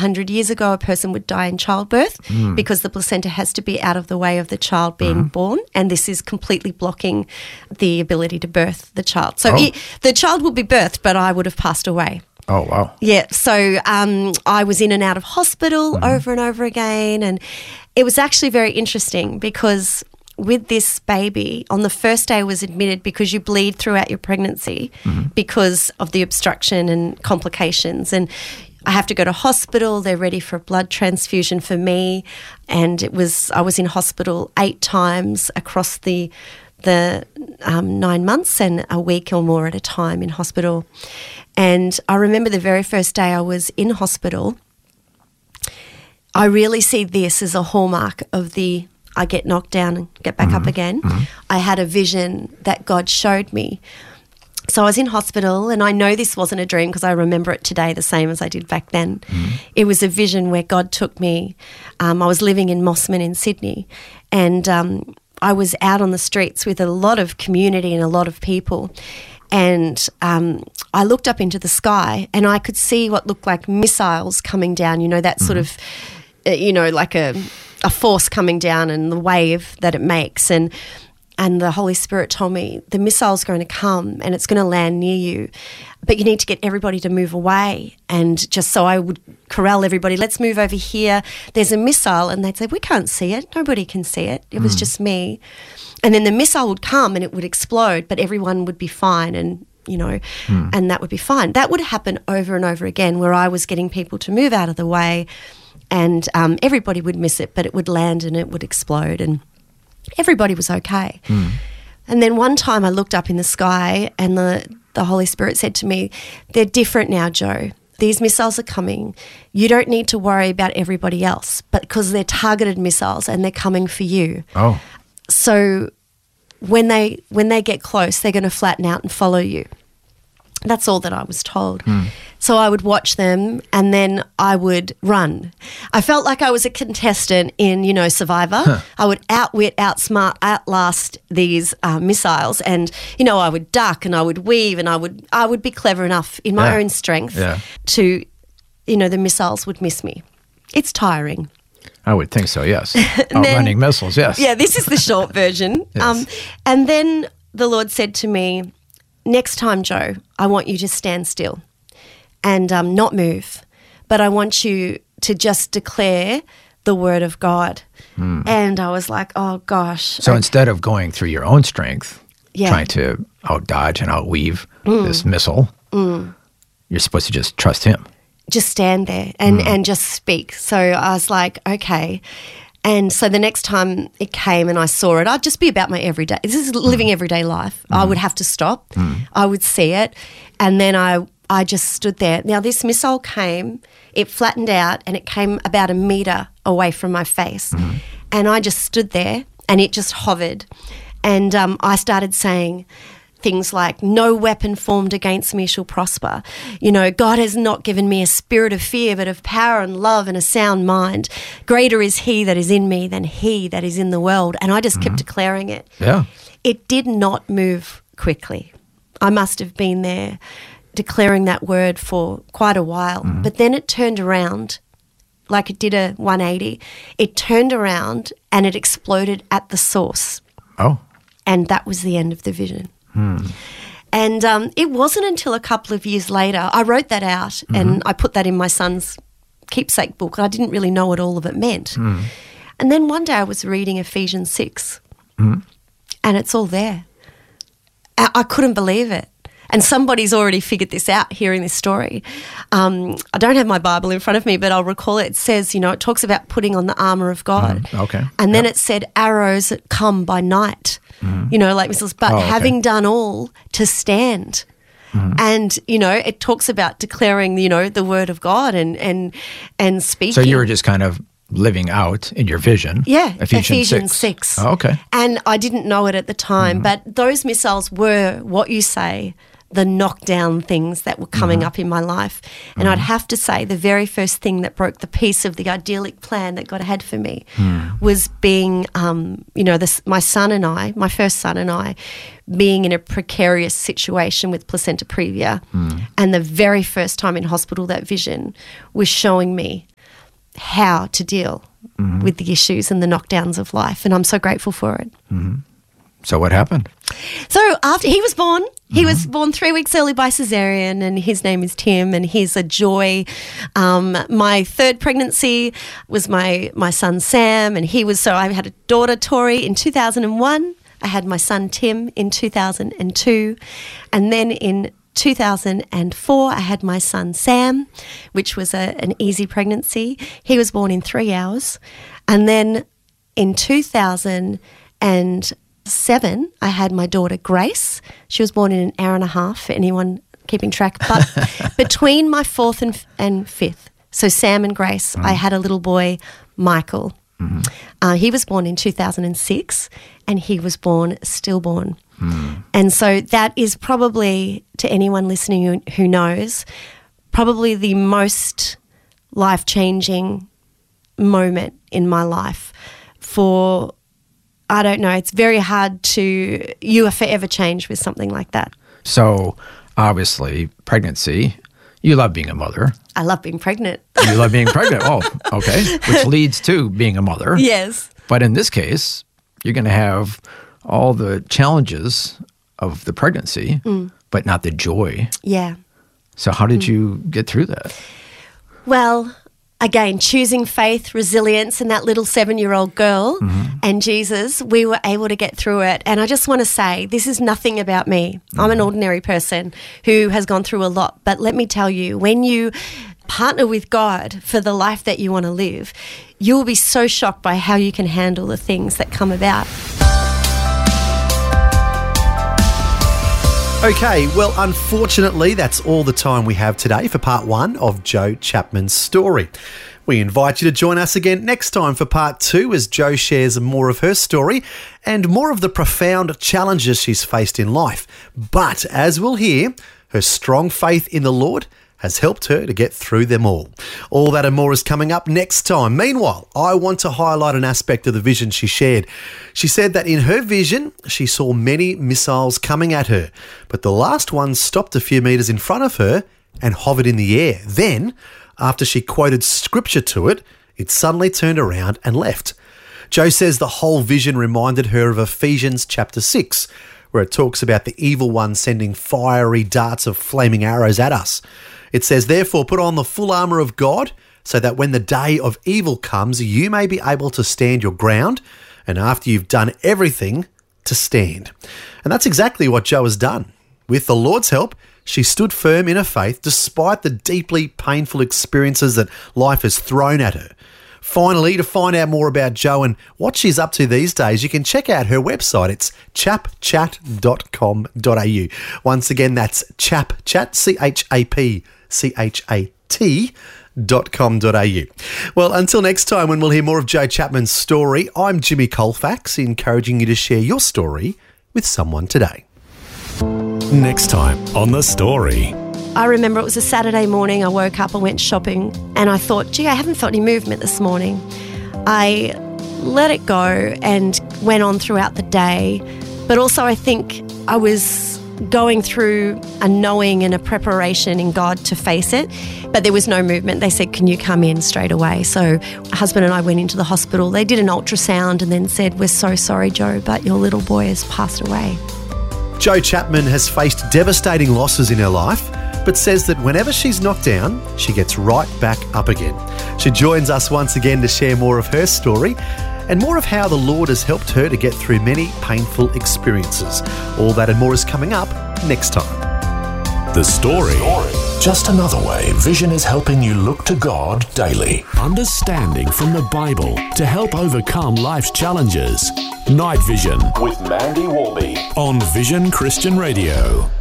100 years ago, a person would die in childbirth because the placenta has to be out of the way of the child being born, and this is completely blocking the ability to birth the child. So the child would be birthed, but I would have passed away. Oh, wow. Yeah, so I was in and out of hospital over and over again, and it was actually very interesting because with this baby, on the first day I was admitted because you bleed throughout your pregnancy because of the obstruction and complications, and I have to go to hospital. They're ready for a blood transfusion for me, and I was in hospital 8 times across the 9 months and a week or more at a time in hospital. And I remember the very first day I was in hospital, I really see this as a hallmark of I get knocked down and get back up again. I had a vision that God showed me. So I was in hospital, and I know this wasn't a dream because I remember it today the same as I did back then. It was a vision where God took me. I was living in Mossman in Sydney, and I was out on the streets with a lot of community and a lot of people. And I looked up into the sky, and I could see what looked like missiles coming down, that sort of, like a force coming down and the wave that it makes. And the Holy Spirit told me the missile's going to come and it's going to land near you, but you need to get everybody to move away. And just so I would corral everybody, let's move over here. There's a missile. And they'd say, we can't see it. Nobody can see it. It was just me. And then the missile would come and it would explode, but everyone would be fine and, and that would be fine. That would happen over and over again where I was getting people to move out of the way, and everybody would miss it, but it would land and it would explode and everybody was okay. And then one time I looked up in the sky and the Holy Spirit said to me, they're different now, Jo. These missiles are coming. You don't need to worry about everybody else, but because they're targeted missiles and they're coming for you. Oh. So when they get close, they're going to flatten out and follow you. That's all that I was told. So I would watch them and then I would run. I felt like I was a contestant in, Survivor. I would outwit, outsmart, outlast these missiles, and, I would duck and I would weave and I would be clever enough in my own strength to, the missiles would miss me. It's tiring. I would think so, yes. Outrunning missiles, yes. Yeah, this is the short version. Yes. And then the Lord said to me, next time, Jo, I want you to stand still and not move, but I want you to just declare the word of God. And I was like, oh, gosh. So instead of going through your own strength, trying to out-dodge and out-weave this missile, you're supposed to just trust him. Just stand there and just speak. So I was like, okay. And so the next time it came and I saw it, I'd just be about my everyday. This is living everyday life. I would have to stop. I would see it. And then I just stood there. Now this missile came, it flattened out and it came about 1 metre away from my face. And I just stood there and it just hovered. And I started saying things like, no weapon formed against me shall prosper. God has not given me a spirit of fear, but of power and love and a sound mind. Greater is he that is in me than he that is in the world. And I just kept declaring it. Yeah. It did not move quickly. I must have been there declaring that word for quite a while. But then it turned around, like it did a 180. It turned around and it exploded at the source. Oh. And that was the end of the vision. And it wasn't until a couple of years later, I wrote that out and I put that in my son's keepsake book. I didn't really know what all of it meant. And then one day I was reading Ephesians 6 and it's all there. I couldn't believe it. And somebody's already figured this out hearing this story. I don't have my Bible in front of me, but I'll recall it. It says, it talks about putting on the armour of God. Okay. And then it said arrows that come by night. Like missiles, but having done all to stand. And, it talks about declaring, the word of God and speaking. So you were just kind of living out in your vision. Yeah, Ephesians 6. Oh, okay. And I didn't know it at the time, but those missiles were what you say, the knockdown things that were coming up in my life. And I'd have to say the very first thing that broke the peace of the idyllic plan that God had for me was being, my son and I, my first son and I, being in a precarious situation with placenta previa. And the very first time in hospital that vision was showing me how to deal with the issues and the knockdowns of life, and I'm so grateful for it. So what happened? So after he was born, he was born 3 weeks early by cesarean, and his name is Tim, and he's a joy. My third pregnancy was my son Sam, and I had a daughter Tori in 2001. I had my son Tim in 2002, and then in 2004, I had my son Sam, which was an easy pregnancy. He was born in 3 hours. And then in 2007, I had my daughter Grace. She was born in an hour and a half, for anyone keeping track. But between my fourth and fifth, so Sam and Grace, I had a little boy, Michael. He was born in 2006, and he was stillborn. And so that is probably, to anyone listening who knows, probably the most life-changing moment in my life. I don't know, it's very hard you are forever changed with something like that. So, obviously, pregnancy, you love being a mother. I love being pregnant. You love being pregnant. Oh, okay. Which leads to being a mother. Yes. But in this case, you're going to have all the challenges of the pregnancy, but not the joy. Yeah. So how did you get through that? Well, again, choosing faith, resilience, and that little 7-year-old girl and Jesus, we were able to get through it. And I just want to say, this is nothing about me. I'm an ordinary person who has gone through a lot. But let me tell you, when you partner with God for the life that you want to live, you will be so shocked by how you can handle the things that come about. Okay, well, unfortunately, that's all the time we have today for part 1 of Jo Chapman's story. We invite you to join us again next time for part 2 as Jo shares more of her story and more of the profound challenges she's faced in life. But as we'll hear, her strong faith in the Lord has helped her to get through them all. All that and more is coming up next time. Meanwhile, I want to highlight an aspect of the vision she shared. She said that in her vision, she saw many missiles coming at her, but the last one stopped a few metres in front of her and hovered in the air. Then, after she quoted scripture to it, it suddenly turned around and left. Jo says the whole vision reminded her of Ephesians chapter 6, where it talks about the evil one sending fiery darts of flaming arrows at us. It says, therefore, put on the full armour of God, so that when the day of evil comes, you may be able to stand your ground, and after you've done everything, to stand. And that's exactly what Jo has done. With the Lord's help, she stood firm in her faith despite the deeply painful experiences that life has thrown at her. Finally, to find out more about Jo and what she's up to these days, you can check out her website. It's chapchat.com.au. Once again, that's chapchat, chapchat.com.au. Well, until next time when we'll hear more of Jo Chapman's story, I'm Jimmy Colfax, encouraging you to share your story with someone today. Next time on The Story. I remember it was a Saturday morning. I woke up, I went shopping, and I thought, gee, I haven't felt any movement this morning. I let it go and went on throughout the day. But also I think I was going through a knowing and a preparation in God to face it, but there was no movement. They said, can you come in straight away? So my husband and I went into the hospital. They did an ultrasound and then said, we're so sorry, Jo, but your little boy has passed away. Jo Chapman has faced devastating losses in her life, but says that whenever she's knocked down, she gets right back up again. She joins us once again to share more of her story and more of how the Lord has helped her to get through many painful experiences. All that and more is coming up next time. The Story. Just another way Vision is helping you look to God daily. Understanding from the Bible to help overcome life's challenges. Night Vision with Mandy Warby on Vision Christian Radio.